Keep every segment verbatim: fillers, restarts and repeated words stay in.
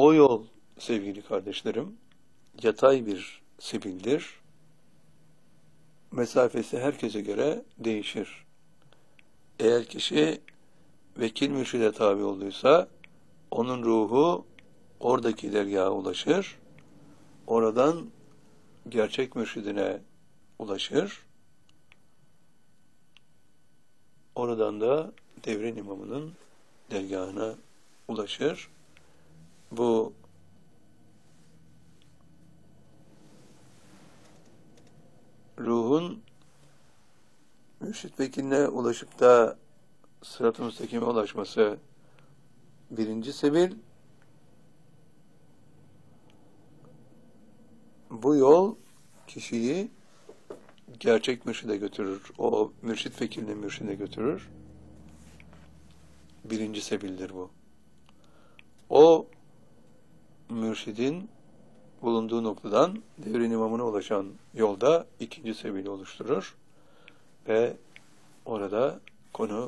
O yol sevgili kardeşlerim, yatay bir sebildir. Mesafesi herkese göre değişir. Eğer kişi vekil mürşide tabi olduysa, onun ruhu oradaki dergaha ulaşır, oradan gerçek mürşidine ulaşır, oradan da devrin imamının dergahına ulaşır. Bu ruhun mürşid vekiline ulaşıp da sırat-ı müstakime ulaşması birinci sebil. Bu yol kişiyi gerçek mürşide götürür. O mürşid vekilini mürşide götürür. Birinci sebildir bu. O mürşidin bulunduğu noktadan devrin imamına ulaşan yolda ikinci sebili oluşturur. Ve orada konu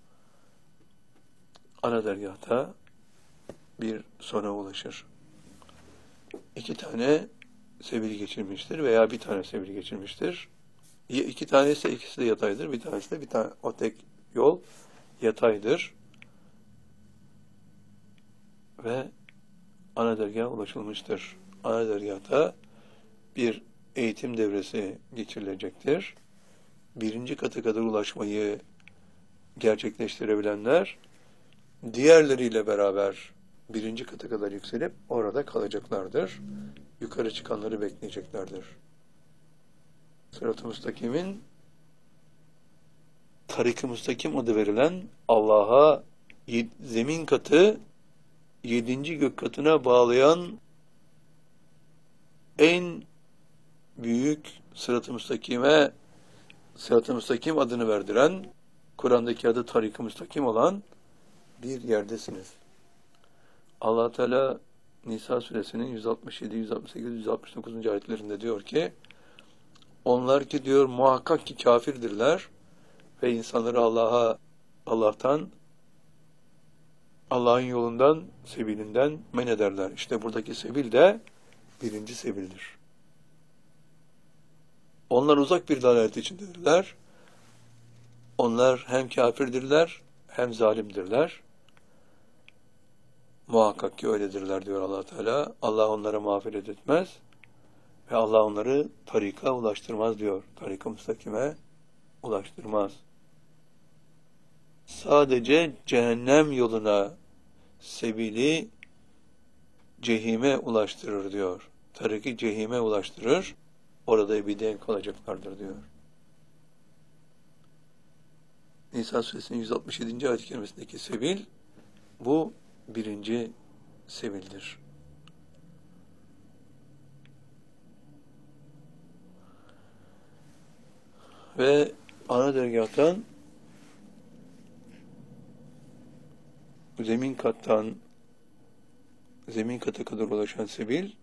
ana dergahta bir sona ulaşır. İki tane sebil geçirmiştir veya bir tane sebil geçirmiştir. İki tanesi ikisi de yataydır. Bir tanesi de bir tane o tek yol yataydır. Ve ana dergaha ulaşılmıştır. Ana dergahta bir eğitim devresi geçirilecektir. Birinci katı kadar ulaşmayı gerçekleştirebilenler diğerleriyle beraber birinci katı kadar yükselip orada kalacaklardır. Yukarı çıkanları bekleyeceklerdir. Sırat-ı Müstakim'in Tarik-ı Müstakim adı verilen Allah'a zemin katı yedinci gök katına bağlayan en büyük Sırat-ı Müstakim'e Sırat-ı Müstakim adını verdiren, Kur'an'daki adı Tarik-ı Müstakim olan bir yerdesiniz. Allah Teala Nisa suresinin yüz altmış yedi, yüz altmış sekiz, yüz altmış dokuz. ayetlerinde diyor ki, onlar ki diyor muhakkak ki kafirdirler ve insanları Allah'a Allah'tan Allah'ın yolundan, sebilinden men ederler. İşte buradaki sebil de birinci sebildir. Onlar uzak bir dalalet içindedirler. Onlar hem kafirdirler hem zalimdirler. Muhakkak ki öyledirler diyor Allah Teala. Allah onlara mağfiret etmez ve Allah onları tarika ulaştırmaz diyor. Tarik-ı müstakime ulaştırmaz. Sadece cehennem yoluna sebili cehime ulaştırır diyor. Tariki cehime ulaştırır. Orada ebediyen kalacaklardır diyor. Nisa suresinin yüz altmış yedinci ayet-i kerimesindeki sebil bu birinci sebildir. Ve ana dergâhtan zemin kattan zemin kata kadar ulaşan sebil